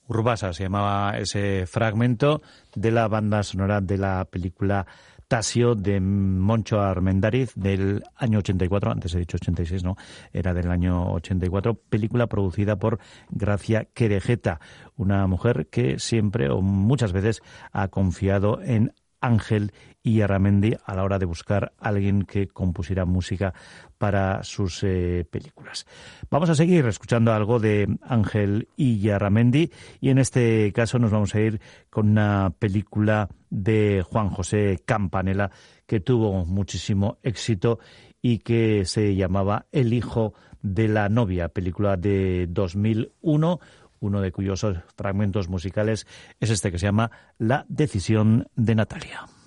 Urbasa se llamaba ese fragmento de la banda sonora de la película Tasio de Moncho Armendáriz del año 84, antes he dicho 86, no, era del año 84, película producida por Gracia Querejeta, una mujer que siempre o muchas veces ha confiado en Ángel Illarramendi a la hora de buscar a alguien que compusiera música para sus películas. Vamos a seguir escuchando algo de Ángel Illarramendi y en este caso nos vamos a ir con una película de Juan José Campanella que tuvo muchísimo éxito y que se llamaba El hijo de la novia, película de 2001, uno de cuyos fragmentos musicales es este que se llama La decisión de Natalia.